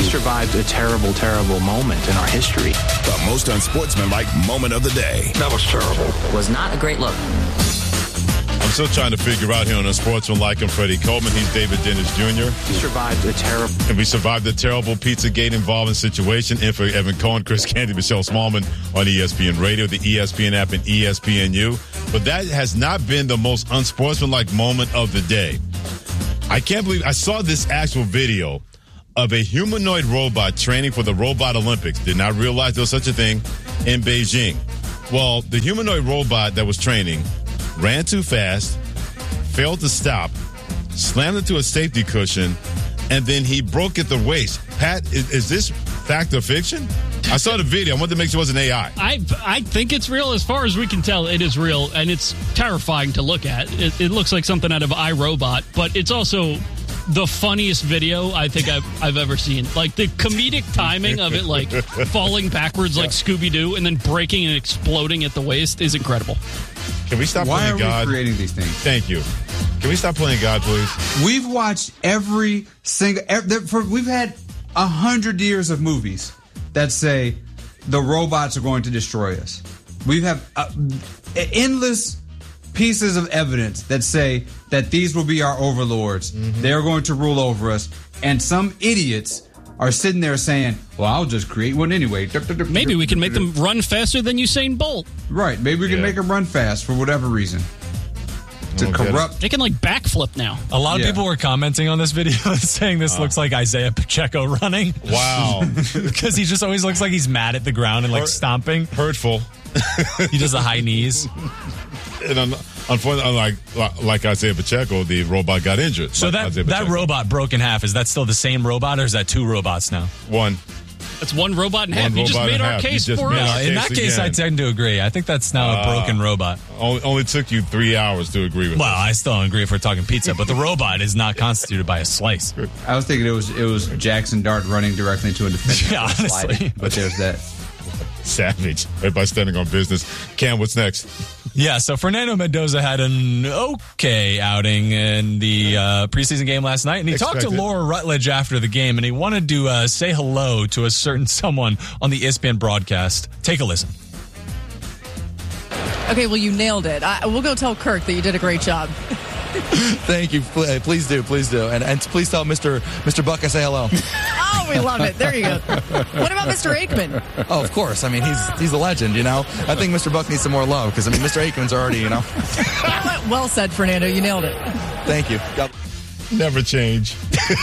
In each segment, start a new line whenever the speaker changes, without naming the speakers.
He survived a terrible, terrible moment in our history.
The most unsportsmanlike moment of the day.
That was terrible.
Was not a great look.
I'm still trying to figure out here on Unsportsmanlike and Freddie Coleman. He's David Dennis Jr.
He survived a terrible...
And we survived a terrible Pizzagate involving situation. In for Evan Cohen, Chris Canty, Michelle Smallman on ESPN Radio, the ESPN app, and ESPNU. But that has not been the most unsportsmanlike moment of the day. I can't believe I saw this actual video of a humanoid robot training for the Robot Olympics. Did not realize there was such a thing in Beijing. Well, the humanoid robot that was training ran too fast, failed to stop, slammed into a safety cushion, and then he broke at the waist. Pat, is this fact or fiction? I saw the video. I wanted to make sure it wasn't AI.
I think it's real. As far as we can tell, it is real, and it's terrifying to look at. It looks like something out of iRobot, but it's also the funniest video I think I've ever seen. Like, the comedic timing of it, like, falling backwards like Scooby-Doo and then breaking and exploding at the waist is incredible.
Can we stop playing God?
Why are we creating these things?
Thank you. Can we stop playing God, please?
We've watched every single... we've had 100 years of movies that say the robots are going to destroy us. We have endless pieces of evidence that say that these will be our overlords. Mm-hmm. They're going to rule over us. And some idiots are sitting there saying, well, I'll just create one anyway.
Maybe we can make them run faster than Usain Bolt.
Right. Maybe we can make them run fast for whatever reason. To corrupt.
They can, like, backflip now.
A lot of people were commenting on this video saying this looks like Isaiah Pacheco running.
Wow.
Because he just always looks like he's mad at the ground and, like, stomping.
Hurtful.
He does the high knees.
And unfortunately, like Isaiah Pacheco, the robot got injured.
So that robot broke in half. Is that still the same robot, or is that two robots now?
One.
That's one robot in half. You just made our case for us.
In that case, I tend to agree. I think that's now a broken robot.
Only took you 3 hours to agree with.
Well, I still don't agree if we're talking pizza, but the robot is not constituted by a slice.
I was thinking it was Jackson Dart running directly into a defender.
Yeah, honestly.
But there's that.
Savage. Everybody standing on business. Cam, what's next?
Yeah, so Fernando Mendoza had an okay outing in the preseason game last night, and he talked to Laura Rutledge after the game, and he wanted to say hello to a certain someone on the ESPN broadcast. Take a listen.
Okay, well, you nailed it. We'll go tell Kirk that you did a great job.
Thank you. Please do. And please tell Mr. Buck I say hello.
Oh, we love it. There you go. What about Mr. Aikman?
Oh, of course. I mean, he's a legend, you know. I think Mr. Buck needs some more love because, I mean, Mr. Aikman's already, you know.
Well said, Fernando. You nailed it.
Thank you.
Never change.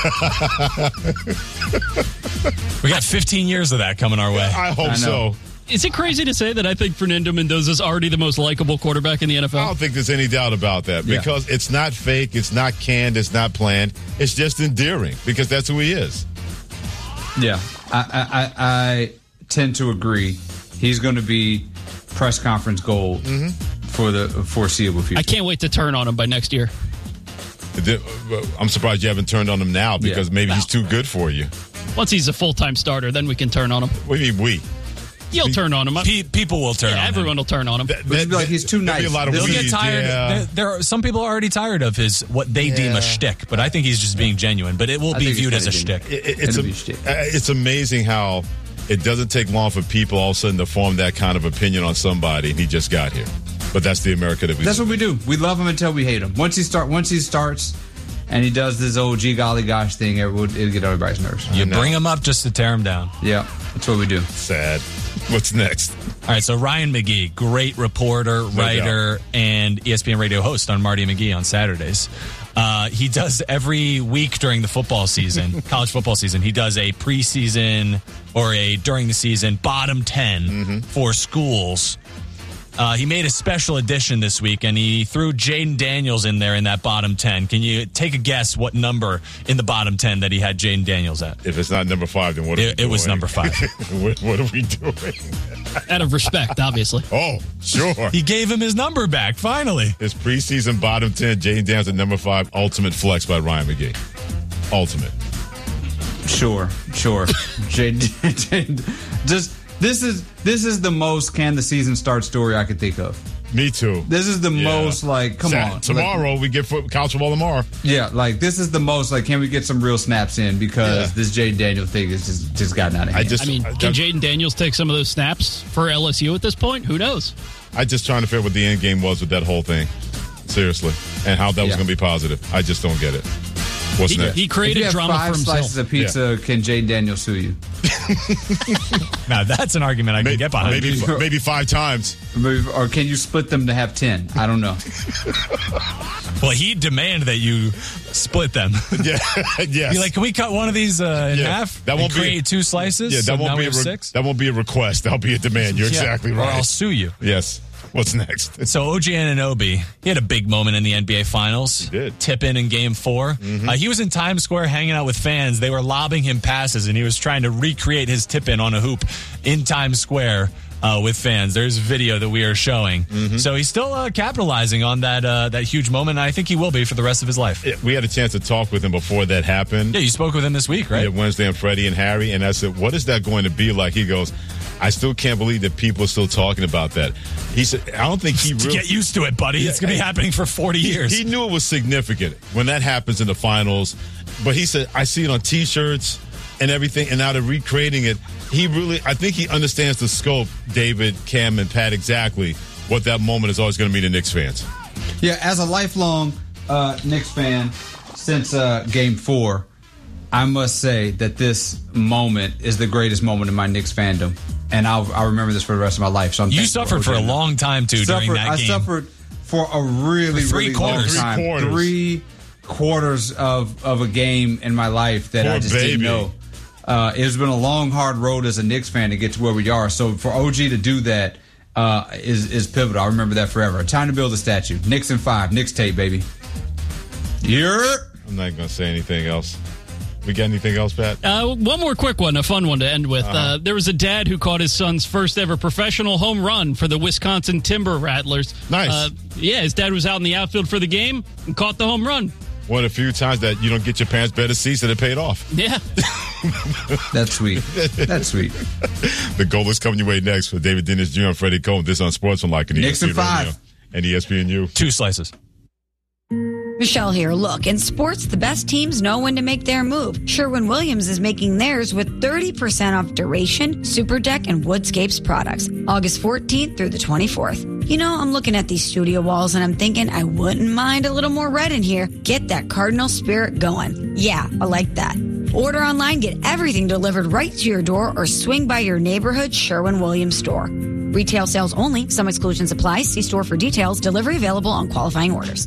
We got 15 years of that coming our way.
I hope so.
Is it crazy to say that I think Fernando Mendoza is already the most likable quarterback in the NFL?
I don't think there's any doubt about that because it's not fake, it's not canned, it's not planned. It's just endearing because that's who he is.
Yeah, I tend to agree. He's going to be press conference gold for the foreseeable future.
I can't wait to turn on him by next year.
I'm surprised you haven't turned on him now because maybe he's too good for you.
Once he's a full-time starter, then we can turn on him.
What do you mean we?
You'll turn on him.
People will turn on him.
Everyone will turn on him.
They'll be like, he's too nice.
They'll get tired. There are some people are already tired of what they deem a shtick, but I think he's just being genuine. But it will be viewed as a shtick.
It's amazing how it doesn't take long for people all of a sudden to form that kind of opinion on somebody, and he just got here. But that's the America that we
That's what we do. We love him until we hate him. Once he starts and he does this old gee golly gosh thing, it'll get everybody's nerves.
You bring him up just to tear him down.
Yeah, that's what we do.
Sad. What's next?
All right, so Ryan McGee, great reporter, writer, and ESPN radio host on Marty McGee on Saturdays. He does every week during the football season, college football season, he does a preseason or a during the season bottom 10 for schools. He made a special edition this week, and he threw Jaden Daniels in there in that bottom 10. Can you take a guess what number in the bottom 10 that he had Jaden Daniels at?
If it's not number 5, then what are we doing?
It was number 5.
What are we doing?
Out of respect, obviously.
Oh, sure.
He gave him his number back, finally.
His preseason bottom 10, Jaden Daniels at number 5, Ultimate Flex by Ryan McGee. Ultimate.
Sure. Jaden, just... This is the most can the season start story I could think of.
Me too.
This is the most like, come on.
Tomorrow we get college football tomorrow.
Yeah, like this is the most like, can we get some real snaps in because this Jaden Daniels thing has just gotten out of hand.
Can Jaden Daniels take some of those snaps for LSU at this point? Who knows?
I just trying to figure out what the end game was with that whole thing. Seriously. And how that was going to be positive. I just don't get it. What's next?
He created drama for himself.
5 slices of pizza, can Jaden Daniels sue you?
Now, that's an argument I can get behind.
Maybe 5 times.
Or can you split them to have 10? I don't know.
Well, he'd demand that you split them.
Yes.
Be like, can we cut one of these in half?
That won't
create 2 slices.
Yeah, that won't be
6.
That won't be a request. That'll be a demand. You're exactly right.
Or I'll sue you.
Yes. What's next?
So OG Anunoby, he had a big moment in the NBA Finals.
He did.
Tip-in in Game 4. Mm-hmm. He was in Times Square hanging out with fans. They were lobbing him passes, and he was trying to recreate his tip-in on a hoop in Times Square with fans. There's video that we are showing. Mm-hmm. So he's still capitalizing on that huge moment, and I think he will be for the rest of his life.
We had a chance to talk with him before that happened.
Yeah, you spoke with him this week, right?
Yeah, Wednesday on Freddie and Harry, and I said, what is that going to be like? He goes, I still can't believe that people are still talking about that. He said, I don't think he really...
Get used to it, buddy. It's going to be happening for 40 years.
He knew it was significant when that happens in the finals. But he said, I see it on T-shirts and everything, and now they're recreating it. I think he understands the scope, David, Cam, and Pat, exactly what that moment is always going to mean to Knicks fans.
Yeah, as a lifelong Knicks fan since Game 4, I must say that this moment is the greatest moment in my Knicks fandom, and I'll remember this for the rest of my life. So
you suffered for a long time too during that game.
I suffered for a really long time.
3
quarters of a game in my life that I just didn't know. It's been a long, hard road as a Knicks fan to get to where we are. So for OG to do that is pivotal. I remember that forever. Time to build a statue. Knicks in 5. Knicks tape, baby.
I'm not going to say anything else. We got anything else, Pat?
One more quick one, a fun one to end with. There was a dad who caught his son's first ever professional home run for the Wisconsin Timber Rattlers.
Nice.
His dad was out in the outfield for the game and caught the home run.
One of the few times that you don't get your parents better seats and it paid off.
Yeah.
That's sweet. That's sweet.
The goal is coming your way next for David Dennis Jr. and Freddie Cohen. This on Sportsmanlike and
Knicks in 5.
And ESPNU.
2 slices.
Michelle here. Look, in sports, the best teams know when to make their move. Sherwin-Williams is making theirs with 30% off Duration, Super Deck, and Woodscapes products. August 14th through the 24th. You know, I'm looking at these studio walls and I'm thinking I wouldn't mind a little more red in here. Get that Cardinal spirit going. Yeah, I like that. Order online, get everything delivered right to your door, or swing by your neighborhood Sherwin-Williams store. Retail sales only. Some exclusions apply. See store for details. Delivery available on qualifying orders.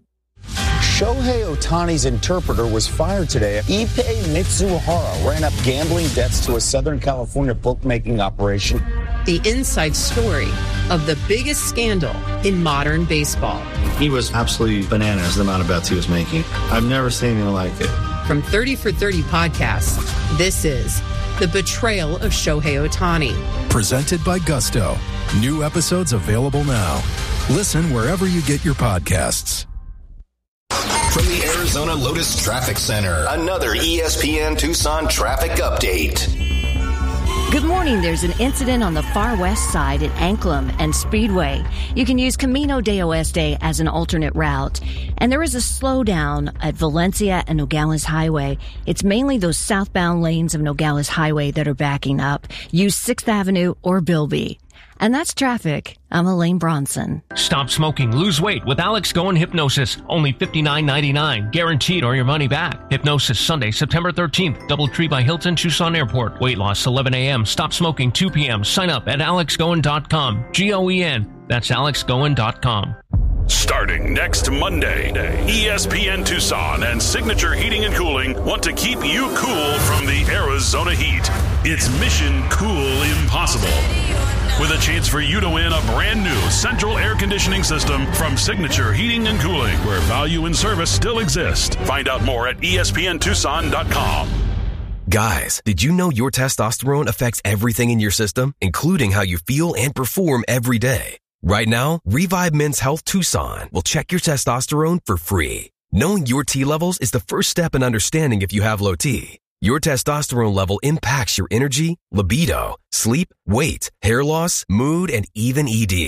Shohei Ohtani's interpreter was fired today. Ippei Mitsuhara ran up gambling debts to a Southern California bookmaking operation.
The inside story of the biggest scandal in modern baseball.
He was absolutely bananas, the amount of bets he was making. I've never seen anything like it.
From 30 for 30 podcasts, this is The Betrayal of Shohei Ohtani.
Presented by Gusto. New episodes available now. Listen wherever you get your podcasts.
From the Arizona Lotus Traffic Center, another ESPN Tucson traffic update.
Good morning. There's an incident on the far west side at Anklam and Speedway. You can use Camino de Oeste as an alternate route. And there is a slowdown at Valencia and Nogales Highway. It's mainly those southbound lanes of Nogales Highway that are backing up. Use 6th Avenue or Bilby. And that's traffic. I'm Elaine Bronson.
Stop smoking, lose weight with Alex Goen Hypnosis. Only $59.99. Guaranteed or your money back. Hypnosis Sunday, September 13th. Doubletree by Hilton, Tucson Airport. Weight loss 11 a.m. Stop smoking 2 p.m. Sign up at alexgoen.com. G-O-E-N. That's alexgoen.com.
Starting next Monday, ESPN Tucson and Signature Heating and Cooling want to keep you cool from the Arizona heat. It's Mission Cool Impossible, with a chance for you to win a brand new central air conditioning system from Signature Heating and Cooling, where value and service still exist. Find out more at ESPNTucson.com.
Guys, did you know your testosterone affects everything in your system, including how you feel and perform every day? Right now, Revive Men's Health Tucson will check your testosterone for free. Knowing your T levels is the first step in understanding if you have low T. Your testosterone level impacts your energy, libido, sleep, weight, hair loss, mood, and even ED.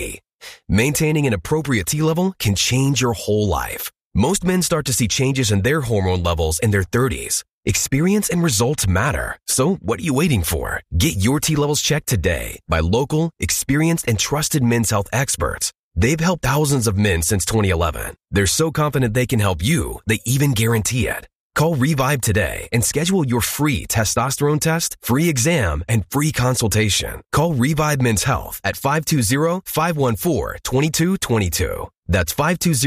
Maintaining an appropriate T level can change your whole life. Most men start to see changes in their hormone levels in their 30s. Experience and results matter. So what are you waiting for? Get your T levels checked today by local, experienced, and trusted men's health experts. They've helped thousands of men since 2011. They're so confident they can help you, they even guarantee it. Call Revive today and schedule your free testosterone test, free exam, and free consultation. Call Revive Men's Health at 520-514-2222. That's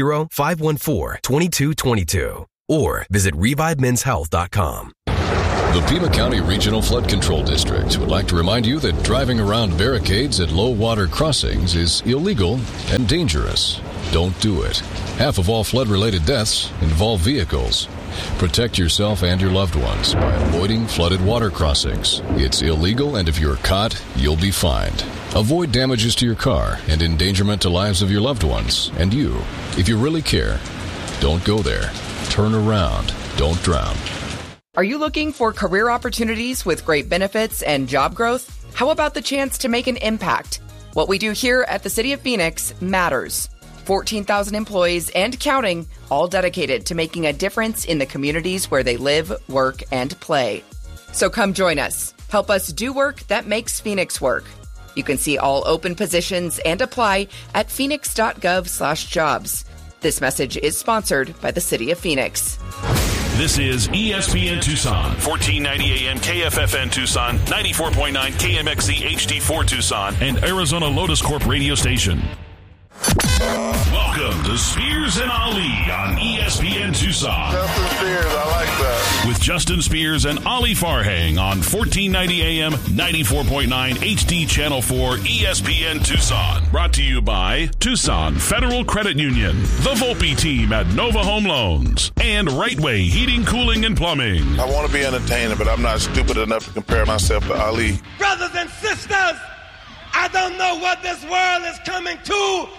520-514-2222. Or visit ReviveMen'sHealth.com.
The Pima County Regional Flood Control District would like to remind you that driving around barricades at low water crossings is illegal and dangerous. Don't do it. Half of all flood-related deaths involve vehicles. Protect yourself and your loved ones by avoiding flooded water crossings. It's illegal, and if you're caught, you'll be fined. Avoid damages to your car and endangerment to lives of your loved ones and you. If you really care, don't go there. Turn around. Don't drown.
Are you looking for career opportunities with great benefits and job growth? How about the chance to make an impact? What we do here at the City of Phoenix matters. 14,000 employees and counting, all dedicated to making a difference in the communities where they live, work, and play. So come join us. Help us do work that makes Phoenix work. You can see all open positions and apply at phoenix.gov/jobs. This message is sponsored by the City of Phoenix.
This is ESPN Tucson, 1490 AM KFFN Tucson, 94.9 KMXZ HD4 Tucson, and Arizona Lotus Corp radio station. Welcome to Spears and Ali on ESPN Tucson.
Justin Spears, I like that.
With Justin Spears and Ali Farhang on 1490 AM, 94.9 HD Channel 4 ESPN Tucson. Brought to you by Tucson Federal Credit Union, the Volpe team at Nova Home Loans, and Right Way Heating, Cooling, and Plumbing.
I want to be entertaining, but I'm not stupid enough to compare myself to Ali.
Brothers and sisters, I don't know what this world is coming to,